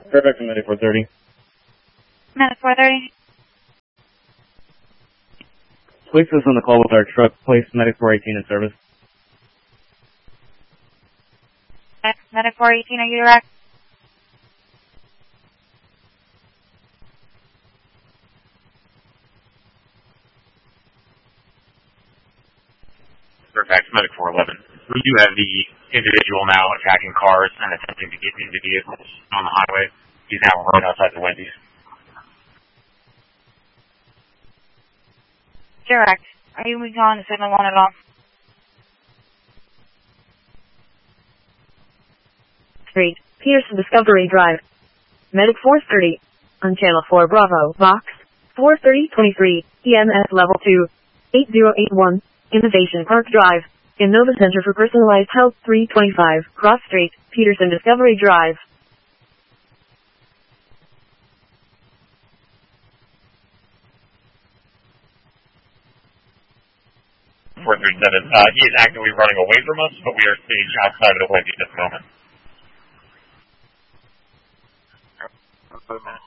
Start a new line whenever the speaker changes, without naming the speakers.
Perfect, Medic 430.
Medic 430.
Police is on the call with our truck. Place Medic 418 in service.
Medic 418, are you direct?
Perfect, Medic 411. We do have the individual now attacking cars and attempting to get into vehicles on the highway. He's now right outside the Wendy's.
Direct. Are you on the signal 1 at all?
Street, Peterson Discovery Drive. Medic 430. On Channel 4 Bravo, Box 43023, EMS Level 2, 8081, Innovation Park Drive. Innova Center for Personalized Health 325, Cross Street, Peterson Discovery Drive.
He is actively running away from us, but we are staged outside of the Wendy's at the moment.